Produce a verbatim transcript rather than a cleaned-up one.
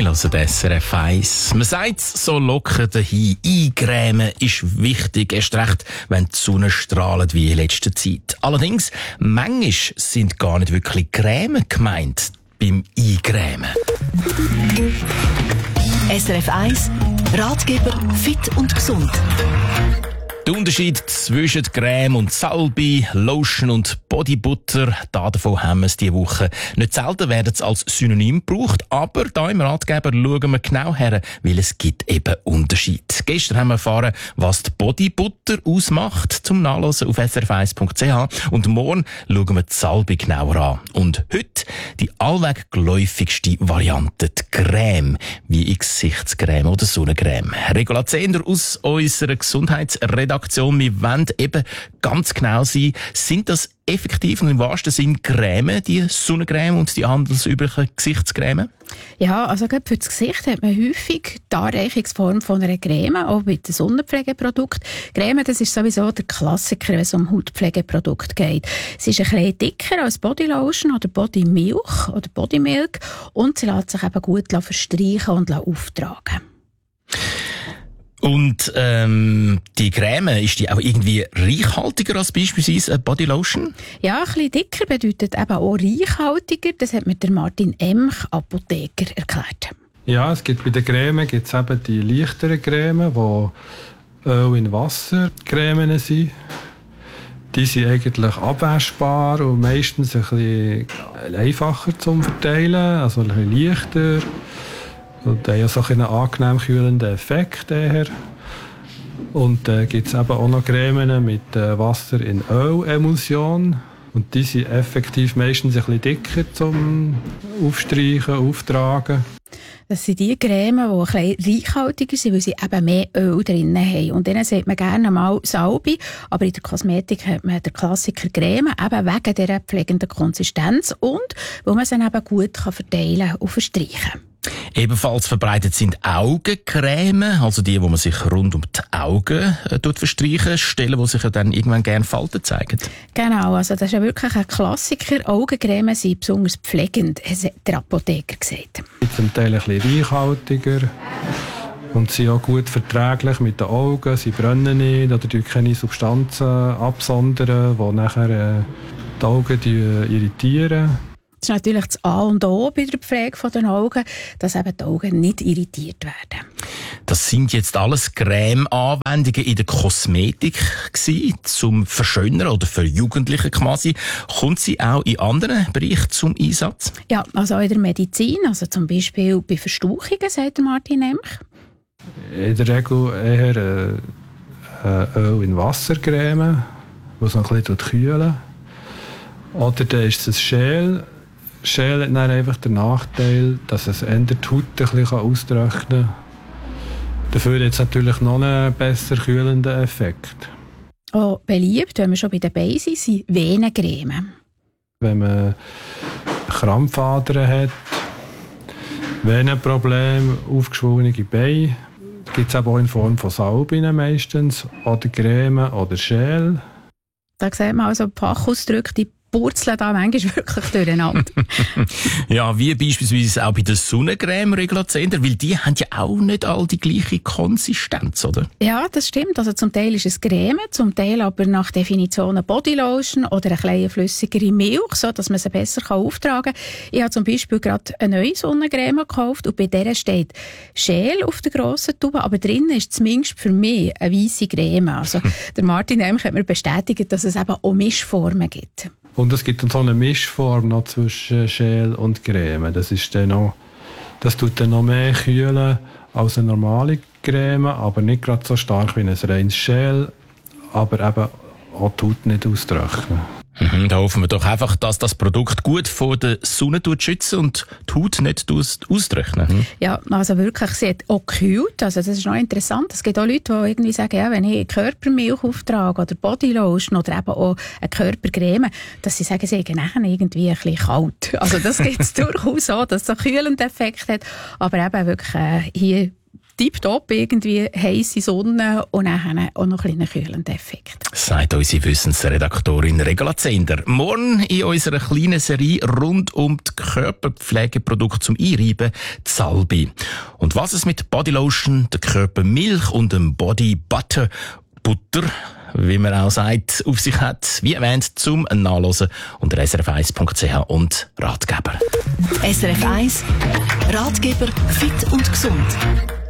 Sie hören S R F eins. Man sagt so locker dahin, eingrämen ist wichtig, erst recht, wenn die Sonne strahlt wie in letzter Zeit. Allerdings, manchmal sind gar nicht wirklich Grämen gemeint beim Eingrämen. S R F eins, Ratgeber fit und gesund. Der Unterschied zwischen Creme und Salbe, Lotion und Bodybutter, davon haben wir es diese Woche. Nicht selten werden sie als Synonym gebraucht, aber da im Ratgeber schauen wir genau her, weil es gibt eben Unterschied. Gestern haben wir erfahren, was die Bodybutter ausmacht, zum Nachlesen auf s r f eins punkt c h, und morgen schauen wir die Salbe genauer an. Und heute die allweg geläufigste Variante, die Creme, wie Gesichtscreme oder Sonnencreme. Regula Zehnder aus unserer Gesundheitsredaktion. Wir wollen eben ganz genau sein, sind das effektiv und im wahrsten Sinn Creme, die Sonnencreme und die handelsüblichen Gesichtscreme? Ja, also gerade für das Gesicht hat man häufig die Anreichungsform von einer Creme, auch bei den Sonnenpflegeprodukten. Creme, das ist sowieso der Klassiker, wenn es um Hautpflegeprodukte geht. Sie ist ein bisschen dicker als Bodylotion oder Bodymilch oder Bodymilk und sie lässt sich eben gut verstreichen und auftragen. Und ähm, die Creme, ist die auch irgendwie reichhaltiger als beispielsweise eine Bodylotion? Ja, ein bisschen dicker bedeutet eben auch reichhaltiger. Das hat mir der Martin Emch, Apotheker, erklärt. Ja, es gibt bei den Cremen gibt's eben die leichteren Cremen, die Öl in Wasser Cremen sind. Die sind eigentlich abwaschbar und meistens ein bisschen einfacher zum Verteilen, also ein bisschen leichter. Und die haben ja so einen angenehm kühlenden Effekt. Daher. Und dann äh, gibt es eben auch noch Cremen mit äh, Wasser in Ölemulsion. Und die sind effektiv meistens ein bisschen dicker zum Aufstreichen, Auftragen. Das sind die Cremen, die ein bisschen reichhaltiger sind, weil sie eben mehr Öl drin haben. Und denen sagt man gerne mal Salbe, aber in der Kosmetik hat man den Klassiker Creme, eben wegen dieser pflegenden Konsistenz und weil man sie eben gut verteilen und verstreichen kann. Ebenfalls verbreitet sind Augencreme, also die, wo man sich rund um die Augen äh, verstreichen, Stellen, wo sich ja dann irgendwann gerne Falten zeigen. Genau, also das ist ja wirklich ein Klassiker. Augencreme sind besonders pflegend, hat der Apotheker gesagt. Sie sind zum Teil ein bisschen reichhaltiger und sind auch gut verträglich mit den Augen. Sie brennen nicht oder durch keine Substanzen absondern, die nachher äh, die Augen die, irritieren. Das ist natürlich das A und O bei der Pflege der Augen, dass eben die Augen nicht irritiert werden. Das sind jetzt alles Creme-Anwendungen in der Kosmetik gewesen, zum Verschönern oder für Jugendliche quasi. Kommt sie auch in anderen Bereichen zum Einsatz? Ja, also auch in der Medizin, also zum Beispiel bei Verstauchungen, sagt Martin Emch. In der Regel eher äh, Öl in Wassercreme, das noch ein bisschen kühlen. Oder dann ist es ein Gel. Gel hat dann einfach den Nachteil, dass es eher die Haut ein bisschen austrocknen kann. Dafür hat es natürlich noch einen besser kühlenden Effekt. Auch beliebt, wenn wir schon bei den Beinen sind, sind Venencreme. Wenn man Krampfadern hat, Venenprobleme, aufgeschwungene Beine, gibt es auch in Form von Salben meistens, oder Creme oder Gel. Da sieht man also Fachausdrücke, die purzeln da manchmal wirklich durcheinander. Ja, wie beispielsweise auch bei der Sonnencreme, Regula Zehnder, weil die haben ja auch nicht all die gleiche Konsistenz, oder? Ja, das stimmt. Also zum Teil ist es Creme, zum Teil aber nach Definition eine Bodylotion oder eine kleine flüssigere Milch, so dass man sie besser auftragen kann. Ich habe zum Beispiel gerade eine neue Sonnencreme gekauft und bei der steht Gel auf der grossen Tube, aber drinnen ist zumindest für mich eine weisse Creme. Also der Martin Emch hat mir bestätigt, dass es eben auch Mischformen gibt. Und es gibt dann so eine Mischform noch zwischen Gel und Creme. Das ist dann noch, das tut dann noch mehr kühlen als eine normale Creme, aber nicht gerade so stark wie ein reines Gel, aber eben auch die Haut nicht austrocknen. Mhm, da hoffen wir doch einfach, dass das Produkt gut vor der Sonne schützt und die Haut nicht austrocknet. Hm? Ja, also wirklich, sie hat auch gekühlt. Also das ist noch interessant. Es gibt auch Leute, die irgendwie sagen, ja, wenn ich Körpermilch auftrage oder Bodylotion oder eben auch eine Körpercreme, dass sie sagen, sie haben nachher irgendwie ein bisschen kalt. Also das gibt es durchaus auch, dass es so einen kühlenden Effekt hat. Aber eben wirklich äh, hier tipptopp, irgendwie heisse Sonne und dann auch noch ein bisschen kühlenden Effekt. Sagt unsere Wissensredaktorin Regula Zehnder. Morgen in unserer kleinen Serie rund um die Körperpflegeprodukte zum Einreiben, die Salbe. Und was es mit Bodylotion, der Körpermilch und dem Body Butter, Butter, wie man auch sagt, auf sich hat, wie erwähnt, zum Nachlesen unter s r f eins punkt c h und Ratgeber. S R F eins Ratgeber fit und gesund.